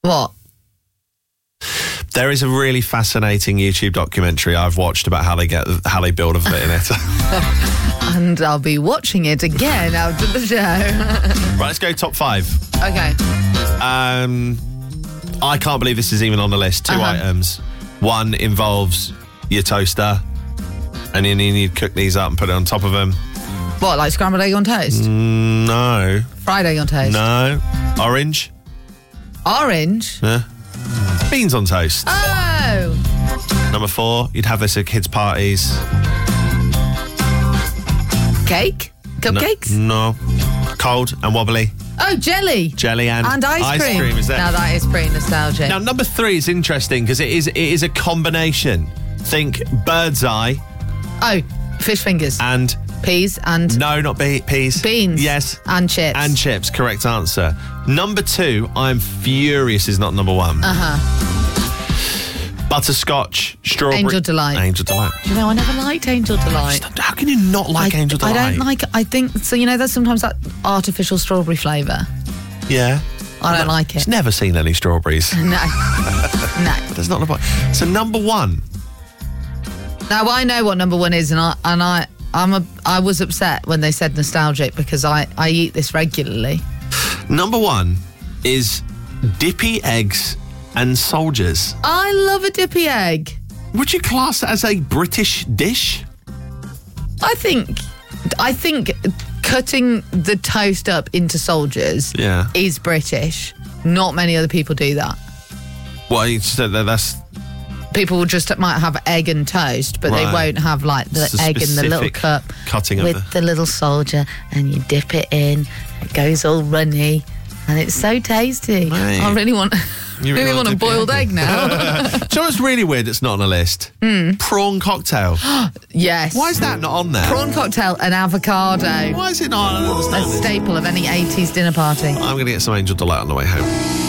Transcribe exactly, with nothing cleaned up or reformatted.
What? There is a really fascinating YouTube documentary I've watched about how they get how they build a Viennetta. And I'll be watching it again after the show. Right, let's go top five. Okay. Um, I can't believe this is even on the list. Two Uh-huh. items. One involves your toaster, and then you need to cook these up and put it on top of them. What, like scrambled egg on toast? Mm, no. Fried egg on toast? No. Orange? Orange? Yeah. Beans on toast. Oh! Number four, you'd have this at kids' parties. Cake? Cupcakes? No. no. Cold and wobbly. Oh, jelly. Jelly and, And ice cream. Ice cream is there. Now that is pretty nostalgic. Now, number three is interesting because it is it is a combination. Think bird's eye Oh, fish fingers. and... Peas and... No, not be- peas. Beans. Yes. And chips. And chips, correct answer. Number two, I'm furious is not number one. Uh-huh. Butterscotch, strawberry... Angel Delight. Angel Delight. Do you know, I never liked Angel Delight. How can you not like I, Angel Delight? I don't like... I think... So, you know, there's sometimes that artificial strawberry flavour. Yeah. I don't like it. It's never seen any strawberries. No. No. That's not the point. So number one. Now, I know what number one is, and I and I I'm a I was upset when they said nostalgic because I, I eat this regularly. Number one is dippy eggs and soldiers. I love a dippy egg. Would you class that as a British dish? I think I think cutting the toast up into soldiers Yeah. is British. Not many other people do that. Well, you said that that's... People will just might have egg and toast, but they Right. won't have like the It's a egg in the little specific cup cutting of with the- the little soldier, and you dip it in. It goes all runny, and it's so tasty. Mate. I really want, You really want a dip it boiled in. egg now. Do you know what's really weird that's not on the list? Mm. Prawn cocktail. Yes. Why is that not on there? Prawn cocktail and avocado. Why is it not? I don't A understand this. staple of any eighties dinner party. I'm going to get some Angel Delight on the way home.